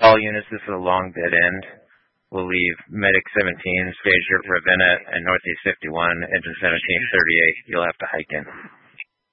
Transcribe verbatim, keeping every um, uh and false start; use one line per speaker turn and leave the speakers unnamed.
all units, this is a long dead end. We'll leave Medic seventeen, Stage Ravenna, and Northeast fifty-one, Engine seventeen thirty-eight. You'll have to hike in.